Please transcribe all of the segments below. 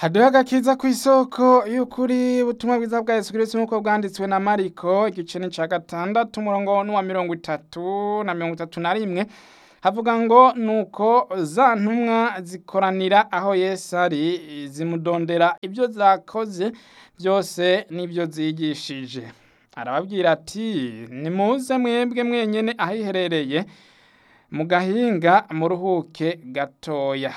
Haduha agakiza kw'isoko y'ukuri ubutumwa bwiza bwa Yesu Kristo nk'uko bwanditswe na Mariko igice ni ca gatandatu umurongo wa 30 na 31 havuga ngo nuko za ntumwa zikoranira aho Yesu ari zimudondera ibyo zakoze byose n'ibyo zigishije. Arababwira ati nimuze mwebwe mwenyene ahiherereye mu gahinga muruhuke gatoya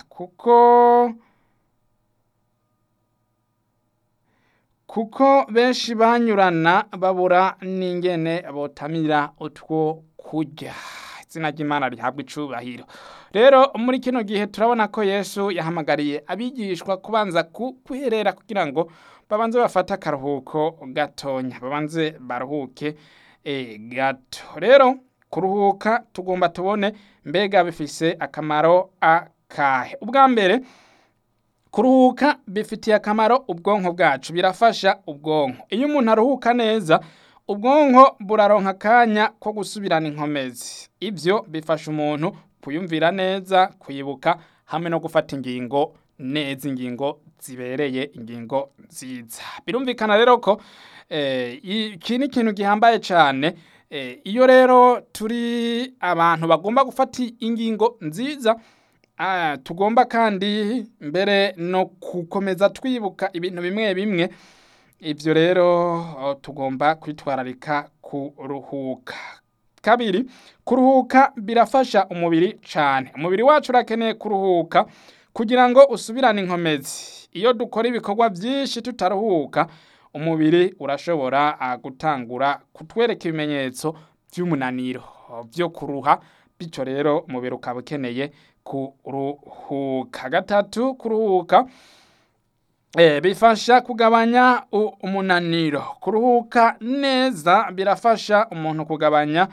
kuko benshi banyurana babura n'ingene botamira utwo kurya. Izina ry'Imana rihabwa icubahiro. Rero muri kino gihe turabona ko Yesu yahamagariye abigishwa kubanza kwiherera kugira ngo babanze bafate akaruhuko gatonya, babanze baruhuke gato. Rero kuruhuka tugomba tubone mbega bifise akamaro akahe. Ubwa mbere kuruhuka bifitiye akamaro ubwonko bwacu, birafasha ubwonko. Iyo umuntu aruhuka neza, ubwonko buraronka akanya ko gusubirana inkomezi. Ivyo bifasha umuntu kuyumvira neza, kuyibuka hamwe no gufata ingingo neza, ingingo zibereye, ingingo nziza. Birumvikana rero ko iki ni ikintu gihambaye cane. Iyo rero turi abantu bagomba gufata ingingo nziza, tugomba kandi mbere no gukomeza twibuka ibintu bimwe bimwe. Ivyo rero tugomba kwitwararika kuruhuka. Kabiri, kuruhuka birafasha umubiri cane. Umubiri wacu urakeneye kuruhuka kugira ngo usubirane inkomezi. Iyo dukora ibikorwa vyinshi tutaruhuka, umubiri urashobora gutangura kutwereka ibimenyetso vy'umunaniro vyo kuruha, bityo rero umubiri ukaba ukeneye kuruhuka. Gatatu, kuruhuka bifasha kugabanya umunaniro. Kuruhuka neza birafasha umuntu kugabanya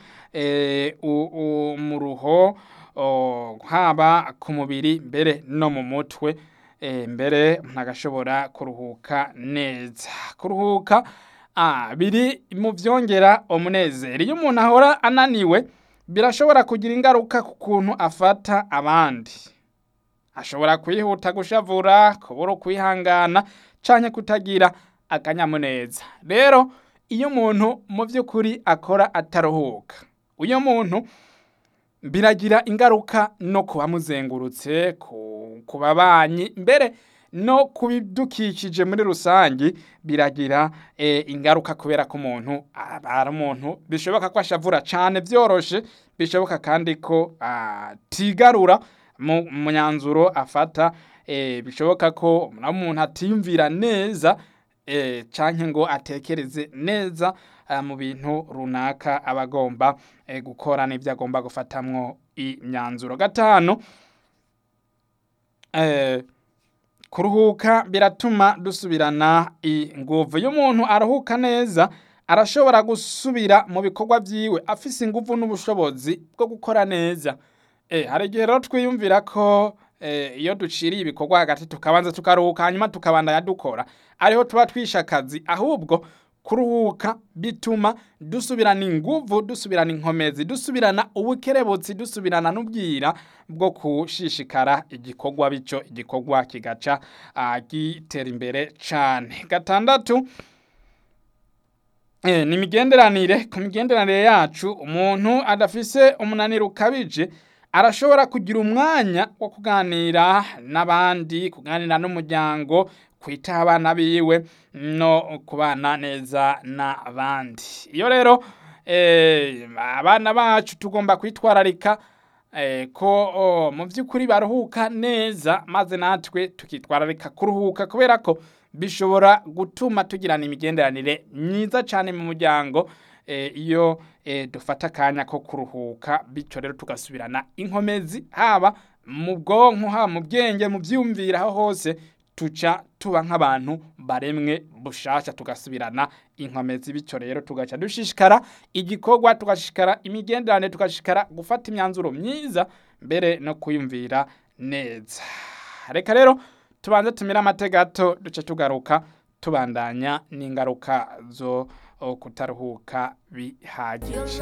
umuruho haba ku mubiri mbere no mu mutwe, mbere ntagashobora kuruhuka neza. Kuruhuka biri mu vyongera umunezero. Iyo umuntu ahora ananiwe birashobora kugira ingaruka ku kuntu afata abandi. Ashobora kwihuta gushavura, kubura kwihangana canke kutagira akanyamuneza. Rero iyo umuntu mu vy'ukuri akora ataruhuka, uyo muntu biragira ingaruka no kubamuzengurutse, ku babanyi, mbere no kubidukikije muri rusangi biragira ingaruka, kubera ko umuntu ari umuntu bishoboka ko ashavura cane vyoroshe, bishoboka kandi ko atigarura mu myanzuro afata, bishoboka ko umuntu atiyumvira neza canke ngo atekereze neza mu bintu runaka abagomba gukora n'ivyo agomba gufatamwo imyanzuro. Gatanu, kuruhuka biratuma dusubirana inguvu. Iyo umuntu aruhuka neza arashobora gusubira mu bikorwa vyiwe afise inguvu n'ubushobozi bwo gukora neza. Hari igihe rero twiyumvira ko iyo duciriye ibikorwa hagati tukabanza tukaruhuka hanyuma tukabandanya dukora ariho tuba twishe akazi. Ahubwo kuruhuka bituma dusubirana inguvu, dusubirana inkomezi, dusubirana ubukerebutsi, dusubirana n'ubwira bwo kushishikara igikorwa, bico igikorwa kigaca gitera imbere cane. Gatandatu, ni imigenderanire. Ku migenderanire yacu, umuntu adafise umunaniro ukabije arashobora kugira umwanya wo kuganira n'abandi, kuganira n'umuryango, kwitaho abana biwe no kubana neza n'abandi. Iyo rero abana bacu tugomba kwitwararika ko mu vy'ukuri baruhuka neza, maze natwe tukitwararika kuruhuka, kubera ko bishobora gutuma tugirana imigenderanire myiza cane mu muryango iyo dufata akanya ko kuruhuka, bityo rero tugasubirana inkomezi, haba mu bwonko, haba mu bwenge, mu vyumvira, aho hose tuca tuba nk'abantu baremwe bushasha, tugasubirana inkomezi, bityo rero tugaca dushishikara igikorwa, tugashishikara imigenderanire, tugashishikara gufata imyanzuro myiza, mbere no kuyumvira neza. Reka rero tubanze tumira amate gato, duce tugaruka tubandanya n'ingaruka zo kutaruhuka bihagije.